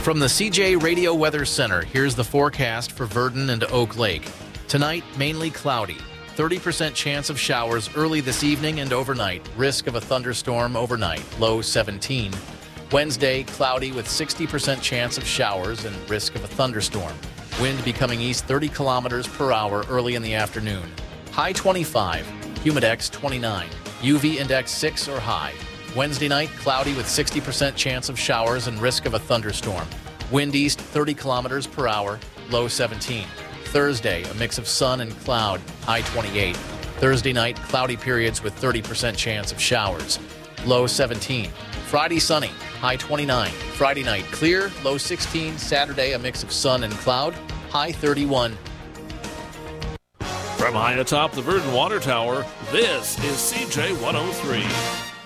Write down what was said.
From the CJ Radio Weather Center, here's the forecast for Verdon and Oak Lake. Tonight, mainly cloudy. 30% chance of showers early this evening and overnight. Risk of a thunderstorm overnight. Low 17. Wednesday, cloudy with 60% chance of showers and risk of a thunderstorm. Wind becoming east 30 kilometers per hour early in the afternoon. High 25. Humidex 29. UV index 6 or high. Wednesday night, cloudy with 60% chance of showers and risk of a thunderstorm. Wind east 30 kilometers per hour, low 17. Thursday, a mix of sun and cloud, high 28. Thursday night, cloudy periods with 30% chance of showers, low 17. Friday, sunny, high 29. Friday night, clear, low 16. Saturday, a mix of sun and cloud, high 31. From high atop the Verdon Water Tower, this is CJ 103.